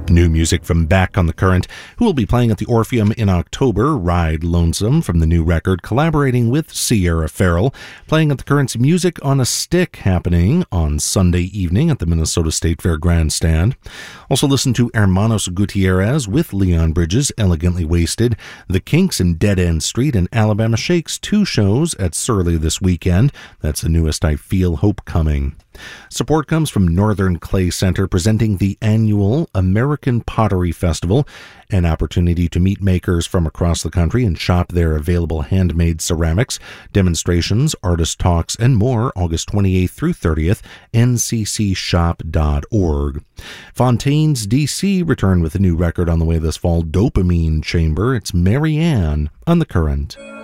New music from Beck on the Current, who will be playing at the Orpheum in October. Ride Lonesome from the new record, collaborating with Sierra Farrell, playing at the Current's Music on a Stick, happening on Sunday evening at the Minnesota State Fair Grandstand. Also listen to Hermanos Gutierrez with Leon Bridges, Elegantly Wasted, The Kinks and Dead End Street, and Alabama Shakes, 2 shows at Surly this weekend. That's the newest I Feel Hope Coming. Support comes from Northern Clay Center, presenting the annual American Pottery Festival, an opportunity to meet makers from across the country and shop their available handmade ceramics, demonstrations, artist talks, and more, August 28th through 30th, nccshop.org. Fontaines DC return with a new record on the way this fall, Dopamine Chamber. It's Marianne on the Current.